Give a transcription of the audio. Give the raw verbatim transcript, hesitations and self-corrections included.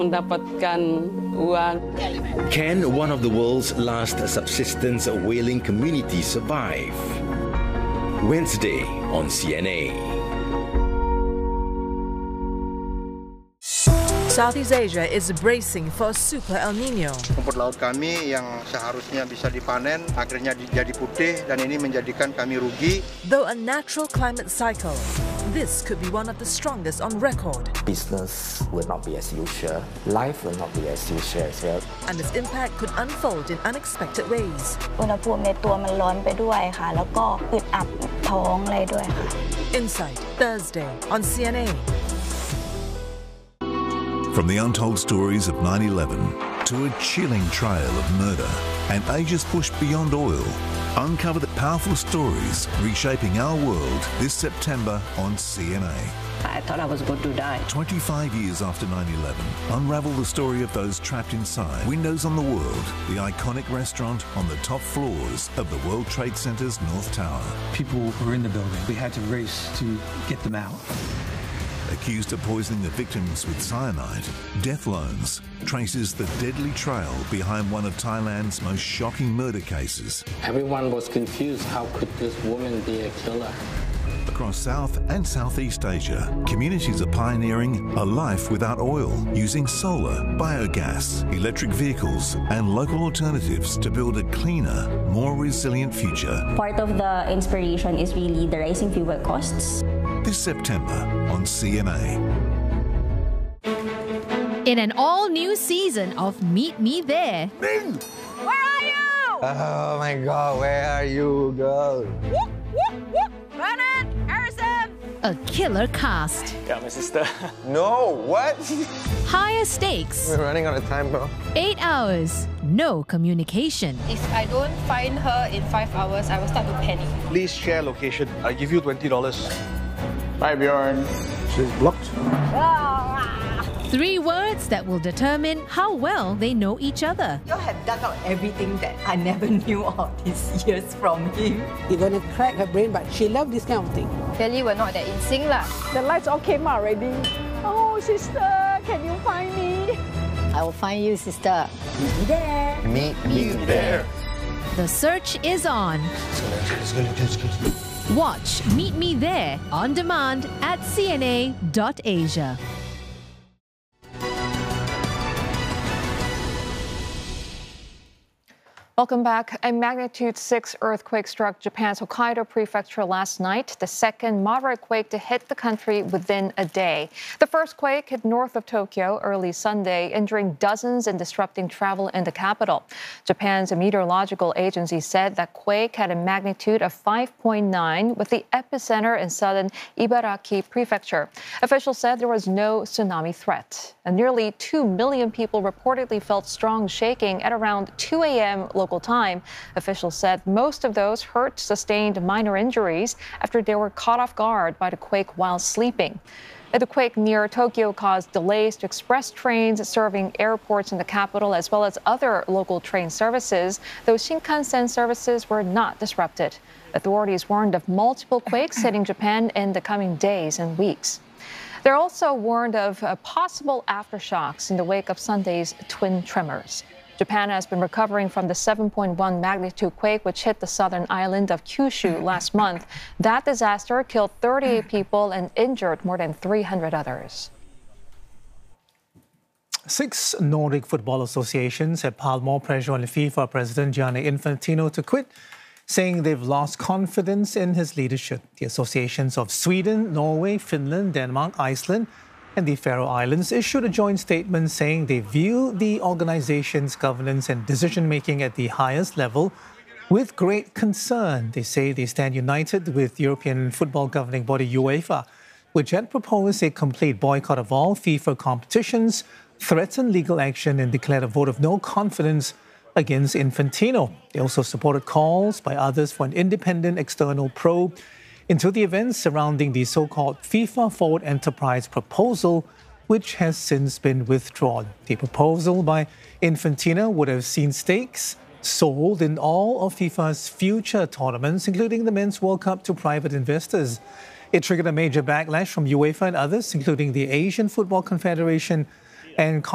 mendapatkan uang. Can one of the world's last subsistence whaling communities survive? Wednesday on C N A. Southeast Asia is bracing for Super El Nino. Rumput laut kami yang seharusnya bisa dipanen akhirnya jadi putih dan ini menjadikan kami rugi. Though a natural climate cycle, this could be one of the strongest on record. Business will not be as usual. Life will not be as usual as well. And its impact could unfold in unexpected ways. อุณหภูมิในตัวมันร้อนไปด้วยค่ะแล้วก็อึดอัดท้องอะไรด้วยค่ะ Insight Thursday on C N A. From the untold stories of nine eleven to a chilling trail of murder and Asia's push beyond oil, uncover the powerful stories reshaping our world this September on C N A. I thought I was going to die. twenty-five years after nine eleven, unravel the story of those trapped inside Windows on the World, the iconic restaurant on the top floors of the World Trade Center's North Tower. People were in the building. We had to race to get them out. Accused of poisoning the victims with cyanide, Death Loans traces the deadly trail behind one of Thailand's most shocking murder cases. Everyone was confused. How could this woman be a killer? Across South and Southeast Asia, communities are pioneering a life without oil, using solar, biogas, electric vehicles and local alternatives to build a cleaner, more resilient future. Part of the inspiration is really the rising fuel costs. This September on C N A. In an all-new season of Meet Me There. Ming! Where are you? Oh my God, where are you, girl? Whoop, whoop, whoop. Bernard, Harrison! A killer cast. Got my sister. No, what? Higher stakes. We're running out of time, bro. Eight hours. No communication. If I don't find her in five hours, I will start to panic. Please share location. I give you twenty dollars. Bye, Bjorn. She's blocked. Three words that will determine how well they know each other. You have dug out everything that I never knew all these years from him. You're gonna crack her brain, but she loves this kind of thing. Clearly, we're not that in sync lah. The lights all came out already. Oh, sister, can you find me? I will find you, sister. Meet me there. Meet me there. The search is on. Watch Meet Me There on demand at C N A dot asia. Welcome back. A magnitude six earthquake struck Japan's Hokkaido prefecture last night, the second moderate quake to hit the country within a day. The first quake hit north of Tokyo early Sunday, injuring dozens and disrupting travel in the capital. Japan's meteorological agency said that quake had a magnitude of five point nine, with the epicenter in southern Ibaraki prefecture. Officials said there was no tsunami threat. And nearly two million people reportedly felt strong shaking at around two a m local time. Officials said most of those hurt sustained minor injuries after they were caught off guard by the quake while sleeping. The quake near Tokyo caused delays to express trains serving airports in the capital as well as other local train services, though Shinkansen services were not disrupted. Authorities warned of multiple quakes hitting Japan in the coming days and weeks. They're also warned of uh, possible aftershocks in the wake of Sunday's twin tremors. Japan has been recovering from the seven point one magnitude quake which hit the southern island of Kyushu last month. That disaster killed thirty-eight people and injured more than three hundred others. Six Nordic football associations have piled more pressure on FIFA President Gianni Infantino to quit, saying they've lost confidence in his leadership. The associations of Sweden, Norway, Finland, Denmark, Iceland, and the Faroe Islands issued a joint statement saying they view the organization's governance and decision-making at the highest level with great concern. They say they stand united with European football governing body UEFA, which had proposed a complete boycott of all FIFA competitions, threatened legal action, and declared a vote of no confidence against Infantino. They also supported calls by others for an independent external probe into the events surrounding the so-called FIFA Forward Enterprise proposal, which has since been withdrawn. The proposal by Infantino would have seen stakes sold in all of FIFA's future tournaments, including the Men's World Cup, to private investors. It triggered a major backlash from UEFA and others, including the Asian Football Confederation and